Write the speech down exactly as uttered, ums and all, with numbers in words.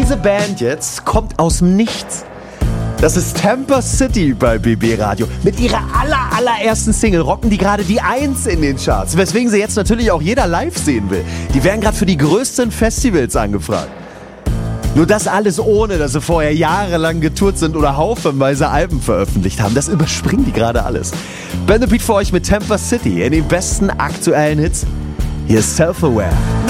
Diese Band jetzt kommt aus dem Nichts. Das ist Tampa City bei B B Radio. Mit ihrer aller, allerersten Single rocken die gerade die Eins in den Charts, weswegen sie jetzt natürlich auch jeder live sehen will. Die werden gerade für die größten Festivals angefragt. Nur das alles ohne, dass sie vorher jahrelang getourt sind oder haufenweise Alben veröffentlicht haben. Das überspringen die gerade alles. Ben the Beat für euch mit Tampa City in den besten aktuellen Hits. Hier ist Self-Aware.